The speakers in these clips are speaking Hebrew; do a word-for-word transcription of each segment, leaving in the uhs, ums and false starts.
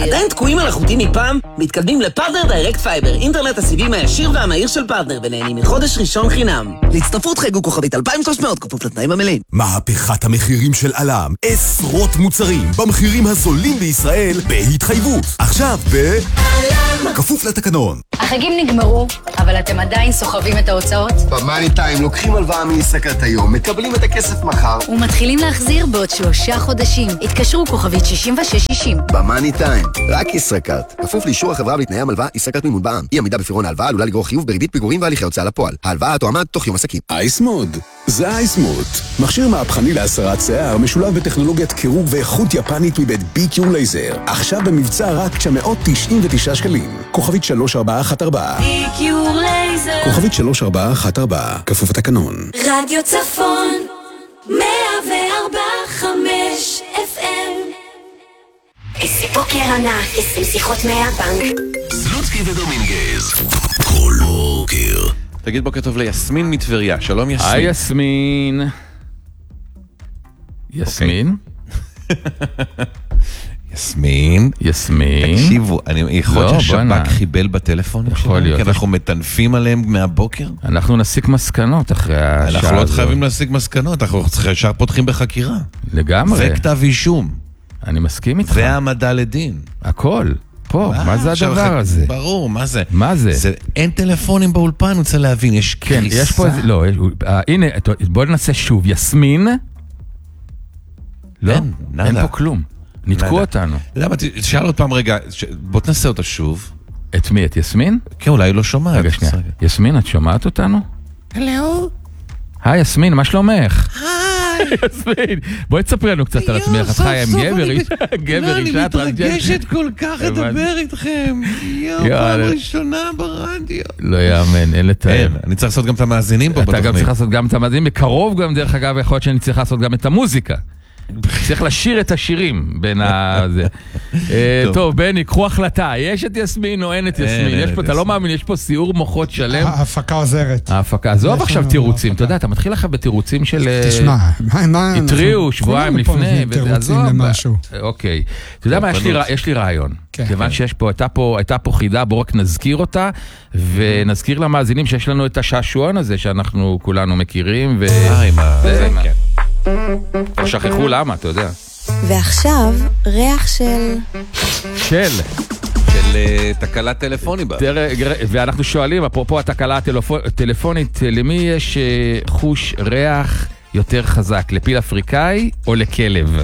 עדיין תקועים על החוטים מפעם? מתקדמים לפרטנר דיירקט פייבר, אינטרנט הסיבים הישיר והמהיר של פרטנר, ונהנים מחודש ראשון חינם. להצטרפות חייגו כוכבית אלפיים ושלוש מאות כפוף לתנאים המלאים. מהפכת המחירים של אלם, עשרות מוצרים במחירים הזולים בישראל בהתחייבות. עכשיו ב... אלם! כפוף לתקנון. החגים נגמרו, אבל אתם עדיין סוחבים את ההוצאות? במאני טיים לוקחים הלוואה מישראכרט היום, מקבלים את הכסף מחר ומתחילים להחזיר בעוד שלושה חודשים. התקשרו כוכבית שישים ושש שישים. במאני טיים, רק ישראכרט. כפוף לאישור החברה ולתנאי המלווה, ישראכרט מימון בע"מ. אי עמידה בפירעון ההלוואה עלולה לגרור חיוב בריבית פיגורים והליכי הוצאה לפועל. ההלוואה תועמד תוך יום עסקים. אייסמוד, זה אייסמוד. מכשיר מהפכני להסרת שיער משולב בטכנולוגיית קירור ואיכות יפנית מבית בי קיו לייזר. עכשיו במבצע רק תשע מאות תשעים ותשעה שקלים. כוכבית שלוש ארבע אחת ארבע. בי קיו לייזר. כוכבית שלוש ארבע אחת ארבע. כפוף התקנון. רדיו צפון מאה וארבע חמש אף אם. איזה בוקר ענק, עשרים שיחות מהבנק. סלוצקי ודומינגז כל בוקר. תגיד בוקר טוב ליסמין מטבריה. שלום יסמין. היי יסמין. יסמין? יסמין. יסמין. תקשיבו, יכול להיות ששב"כ חיבל בטלפונים שלנו, כי אנחנו מטנפים עליהם מהבוקר. אנחנו נסיק מסקנות אחרי השעה הזאת. אנחנו לא חייבים להסיק מסקנות, אנחנו ישר פותחים בחקירה. לגמרי. וכתב אישום. אני מסכים איתך. והעמדה לדין. הכל. פה, מה זה הדבר הזה? ברור, מה זה? מה זה? אין טלפונים באולפן, אני רוצה להבין, יש קריסה. כן, יש פה איזה, לא, הנה, בוא ננסה שוב, יסמין. לא, אין פה כלום. נתקעו אותנו. למה, תשאל עוד פעם רגע, בוא תנסה אותה שוב. את מי? את יסמין? כן, אולי היא לא שומעת. רגע, שנייה. יסמין, את שומעת אותנו? הלו? היי, יסמין, מה שלומך? היי. יסמין, בואי תספרי לנו קצת על עצמך. את חיה עם גבר, גבר, אישה, אני מתרגשת כל כך לדבר איתכם. יואו, פעם ראשונה ברדיו. לא יאמן, אין לתאר. אני צריך לעשות גם את המאזינים פה בתוכנית. אתה גם צריך לעשות גם את המאזינים. בקרוב גם, דרך אגב, יכול להיות שאני צריך לעשות גם את המוזיקה. צריך לשיר את השירים בין הזה. טוב, בני, קחו החלטה. יש את יסמין או אין את יסמין? יש פה, אתה לא מאמין, יש פה סיור מוחות שלם. ההפקה עוזרת. ההפקה, עזוב עכשיו תירוצים. אתה יודע, אתה מתחיל לך בתירוצים של... תשמע, מה... התריעו שבועיים לפני. תירוצים למשהו. אוקיי. אתה יודע מה, יש לי רעיון. כיוון שיש פה, הייתה פה חידה, בואו רק נזכיר אותה, ונזכיר למאזינים שיש לנו את השעשועון הזה, שאנחנו כולנו מכירים, ו... שכחו למה, אתה יודע. ועכשיו, ריח של... של... של תקלה טלפונית. ואנחנו שואלים, אפרופו התקלה הטלפונית, למי יש חוש ריח יותר חזק? לפיל אפריקאי או לכלב?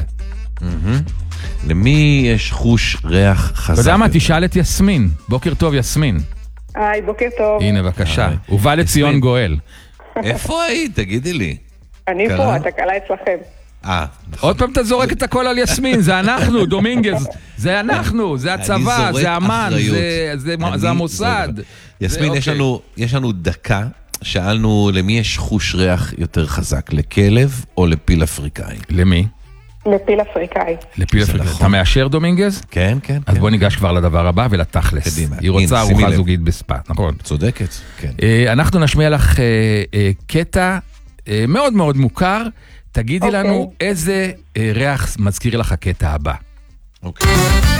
למי יש חוש ריח חזק? אתה יודע מה, תשאל את יסמין. בוקר טוב, יסמין. היי, בוקר טוב. הנה, בבקשה. ובא לציון גואל. איפה היית? תגידי לי. אני פה, התקלה אצלכם. אה, עוד פעם אתה זורק את הכל על יסמין, זה אנחנו, דומינגז, זה אנחנו, זה הצבא, זה אמן, זה המוסד. יסמין, יש לנו דקה, שאלנו למי יש חוש ריח יותר חזק, לכלב או לפיל אפריקאי? למי? לפיל אפריקאי. לפיל אפריקאי. אתה מאשר דומינגז? כן, כן. אז בוא ניגש כבר לדבר הבא ולתכלס. קדימה. היא רוצה ארוחה זוגית בספה, נכון? צודקת, כן. אנחנו נשמיע לך קטע מאוד מאוד מוכר, תגידי לנו איזה ריח מזכיר לך הקטע הבא. אוקיי.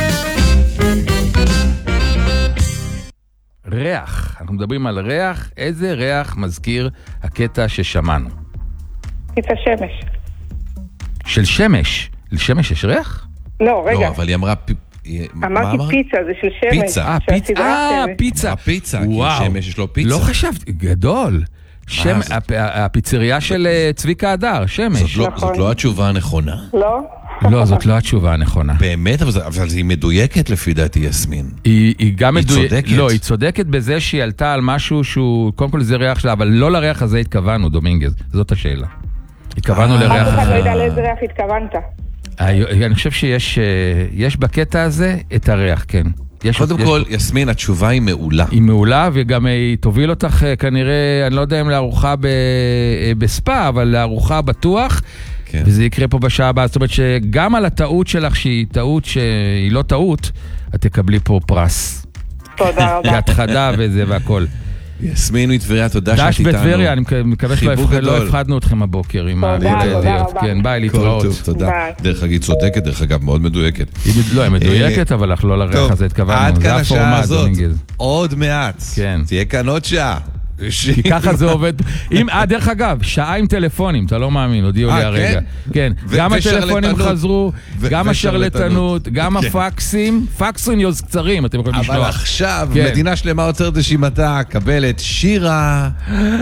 ריח, אנחנו מדברים על ריח, איזה ריח מזכיר הקטע ששמענו? פיצה שמש. של שמש? לשמש יש ריח? לא, רגע. לא, אבל היא אמרה... אמרתי פיצה, זה של שמש. פיצה. אה, פיצה. אה, פיצה. פיצה, כי שמש יש לו פיצה. לא חשבתי, גדול. הפיצריה של צביקה הדר, שמש. זאת לא התשובה הנכונה? לא. לא, זאת לא התשובה הנכונה. באמת? אבל היא מדויקת לפי דעתי, יסמין. היא גם מדויקת. צודקת. לא, היא צודקת בזה שהיא עלתה על משהו שהוא, קודם כל זה ריח שלה, אבל לא לריח הזה התכוונו, דומינגז. זאת השאלה. התכוונו לריח... אף אחד לא יודע לאיזה ריח התכוונת. אני חושב שיש בקטע הזה את הריח, כן. קודם כל, יסמין, התשובה היא מעולה. היא מעולה, וגם היא תוביל אותך כנראה, אני לא יודע אם לארוחה בספה, אבל לארוחה בטוח, וזה יקרה פה בשעה הבאה. זאת אומרת שגם על הטעות שלך, שהיא טעות שהיא לא טעות, את תקבלי פה פרס. תודה רבה. כהתחדה וזה והכל. יסמין מטבריה, תודה שאת דש איתנו. בטבריה, אני מקווה שלא הפחדנו אתכם הבוקר עם הלידיות. כן, ביי, להתראות. טוב, תודה. דרך אגב, היא צודקת, דרך אגב, מאוד מדויקת. לא, היא מדויקת, אבל לא לריח הזה התכוונו. עד כאן השעה הזאת, עוד מעט. תהיה כאן עוד שעה. כי ככה זה עובד. אה, דרך אגב, שעה עם טלפונים, אתה לא מאמין, הודיעו לי הרגע. כן, גם הטלפונים חזרו, גם השרלטנות, גם הפקסים, פקסים יוז קצרים, אתם יכולים לשלוח. אבל עכשיו, מדינה שלמה עוצרת נשימתה, קבלת שירה.